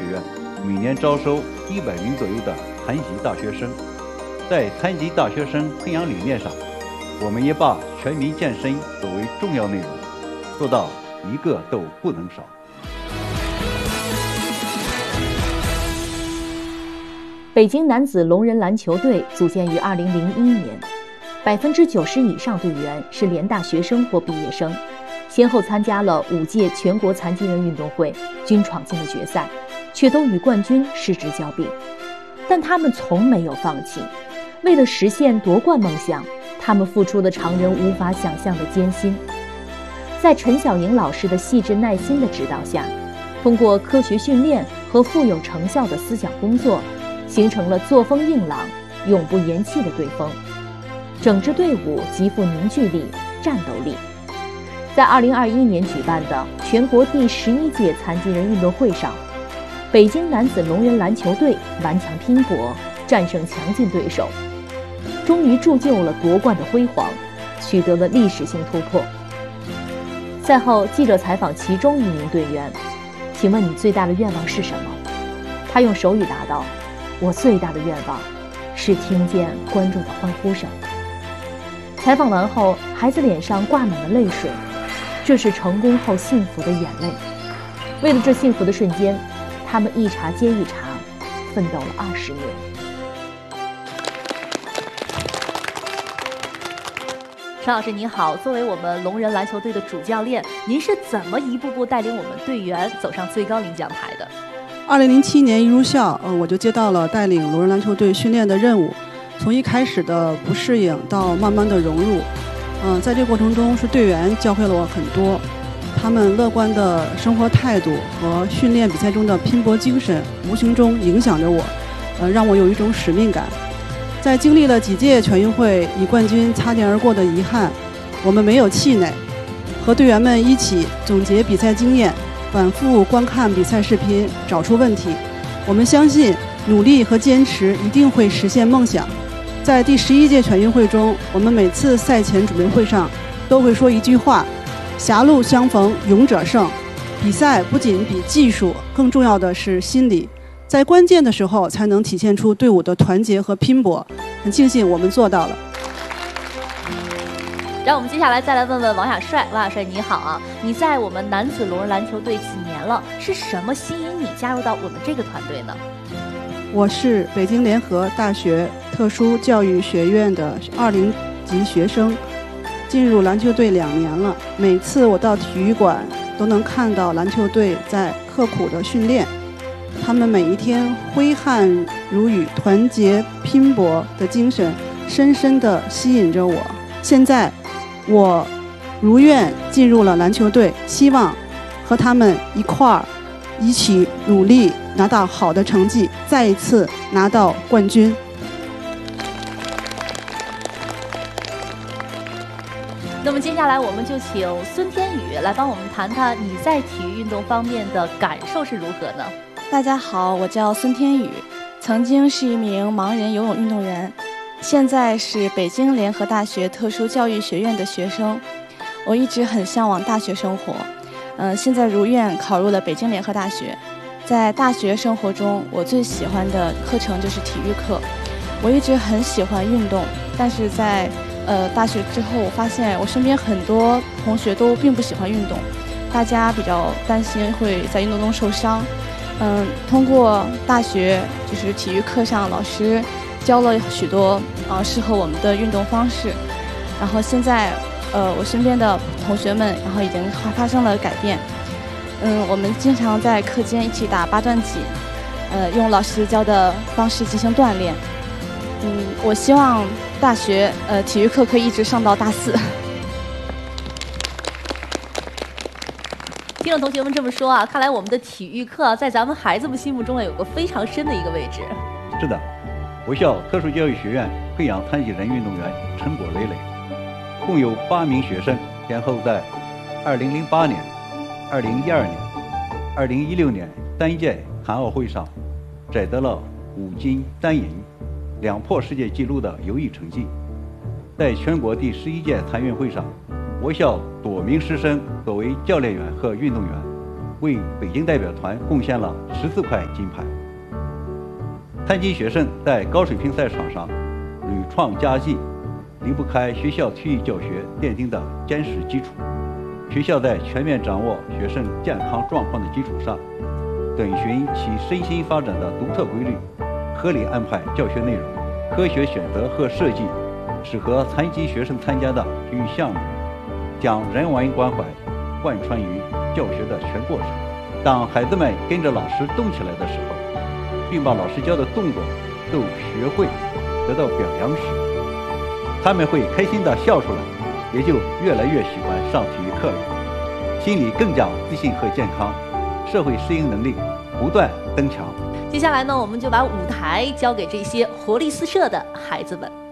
院每年招收100名左右的残疾大学生。在残疾大学生培养理念上，我们也把全民健身作为重要内容，做到一个都不能少。 北京男子龙人篮球队组建于2001年，90%以上队员是联大学生或毕业生，先后参加了5届全国残疾人运动会，均闯进了决赛，却都与冠军失之交臂。但他们从没有放弃，为了实现夺冠梦想，他们付出了常人无法想象的艰辛。在陈晓莹老师的细致耐心的指导下，通过科学训练和富有成效的思想工作，形成了作风硬朗、永不言弃的队风，整支队伍极富凝聚力、战斗力。在2021年举办的全国第11届残疾人运动会上，北京男子龙人篮球队顽强拼搏，战胜强劲对手，终于铸就了夺冠的辉煌，取得了历史性突破。赛后，记者采访其中一名队员：“请问你最大的愿望是什么？”他用手语答道：“我最大的愿望是听见观众的欢呼声。”采访完后，孩子脸上挂满了泪水，这是成功后幸福的眼泪。为了这幸福的瞬间，他们一茬接一茬，奋斗了20年。陈老师你好，作为我们龙人篮球队的主教练，您是怎么一步步带领我们队员走上最高领奖台的 ？2007年一入校，我就接到了带领龙人篮球队训练的任务。从一开始的不适应到慢慢的融入，在这个过程中是队员教会了我很多，他们乐观的生活态度和训练比赛中的拼搏精神，无形中影响着我，让我有一种使命感。在经历了几届全运会以冠军擦肩而过的遗憾，我们没有气馁，和队员们一起总结比赛经验，反复观看比赛视频，找出问题。我们相信努力和坚持一定会实现梦想。在第11届全运会中，我们每次赛前准备会上都会说一句话：狭路相逢勇者胜。比赛不仅比技术，更重要的是心理，在关键的时候才能体现出队伍的团结和拼搏。很庆幸我们做到了。 让我们接下来再来问问王亚帅。王亚帅你好啊，你在我们男子龙人篮球队几年了？是什么吸引你加入到我们这个团队呢？ 我是北京联合大学特殊教育学院的20级学生，进入篮球队2年了。每次我到体育馆都能看到篮球队在刻苦的训练，他们每一天挥汗如雨、团结拼搏的精神深深地吸引着我。现在我如愿进入了篮球队，希望和他们一起努力，拿到好的成绩，再一次拿到冠军。 那么接下来我们就请孙天宇来帮我们谈谈你在体育运动方面的感受是如何呢？ 大家好，我叫孙天宇，曾经是一名盲人游泳运动员，现在是北京联合大学特殊教育学院的学生。我一直很向往大学生活，现在如愿考入了北京联合大学。在大学生活中，我最喜欢的课程就是体育课。我一直很喜欢运动，但是在大学之后，我发现我身边很多同学都并不喜欢运动，大家比较担心会在运动中受伤。通过大学就是体育课上，老师教了许多适合我们的运动方式，然后现在我身边的同学们，然后已经发生了改变。我们经常在课间一起打8段锦，用老师教的方式进行锻炼。我希望大学体育课可以一直上到大4。听了同学们这么说啊，看来我们的体育课在咱们孩子们心目中有个非常深的一个位置。 是的，我校特殊教育学院培养残疾人运动员成果累累，共有8名学生先后在2008年、2012年、2016年3届残奥会上摘得了5金3银，2破世界纪录的优异成绩。在全国第11届残运会上，我校多名师生作为教练员和运动员， 为北京代表团贡献了14块金牌。残疾学生在高水平赛场上屡创佳绩，离不开学校体育教学奠定的坚实基础。学校在全面掌握学生健康状况的基础上，遵循其身心发展的独特规律，合理安排教学内容，科学选择和设计适合残疾学生参加的体育项目，将人文关怀贯穿于教学的全过程。当孩子们跟着老师动起来的时候，并把老师教的动作都学会，得到表扬时，他们会开心地笑出来，也就越来越喜欢上体育课了，心里更加自信和健康，社会适应能力不断增强。 接下来呢，我们就把舞台交给这些活力四射的孩子们。